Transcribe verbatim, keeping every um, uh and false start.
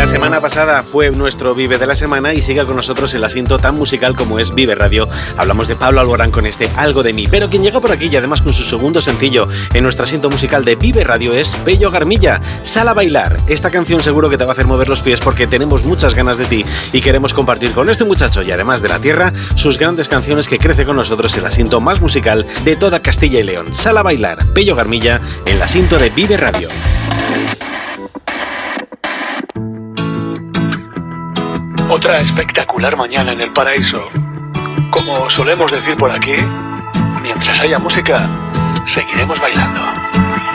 La semana pasada fue nuestro Vive de la semana y sigue con nosotros el asiento tan musical como es Vive Radio. Hablamos de Pablo Alborán con este Algo de mí, pero quien llega por aquí y además con su segundo sencillo en nuestro asiento musical de Vive Radio es Pello Garmilla. Sal a bailar. Esta canción seguro que te va a hacer mover los pies porque tenemos muchas ganas de ti y queremos compartir con este muchacho y además de la tierra sus grandes canciones que crece con nosotros el asiento más musical de toda Castilla y León. Sal a bailar. Pello Garmilla en el asiento de Vive Radio. Otra espectacular mañana en el paraíso. Como solemos decir por aquí, mientras haya música, seguiremos bailando.